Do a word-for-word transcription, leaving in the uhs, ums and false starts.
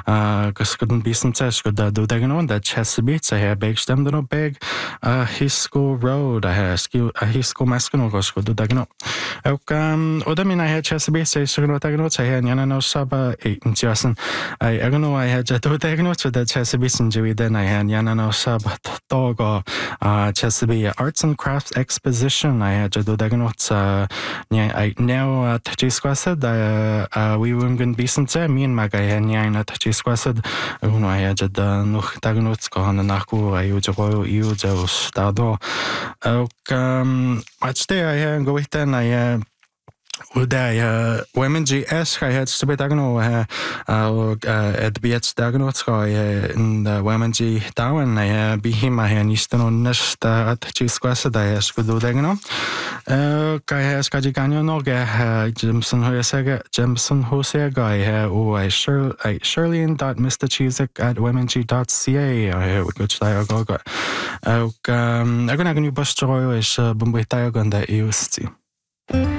gus go an bísanta go dú dagan de Chesapeake a beg stem den beg a Hisco Road a skill a Hisco mescan go go dú dagan ó da mín he Chesapeake sé go dagan a he an nó saba ésan agan I had dú dagan de Chesapeake an Jewi den I had nó sab dá go Chesapeake Arts and Crafts Exposition I had dú dagan now tjísquasad we were gun bísanta mín me he neanna tjísquasad ún I had nuch dagan go hanna nachú a ú de roiil iú de stádó Atste I had go then I Uday women G S I had to be dagano at Biets Daganot in the women G Darwin I be him I had Eastern on Nest at Chisquasa Dias could do dagano. Guy has Kajiganyo no ga Jimson Hosega Jimson Hosea guy oh I sure I Shirley dot Mister Chisik at women G dot C A I would go to Diagoga. I'm gonna new bus joy is Bumbuitagon that you see.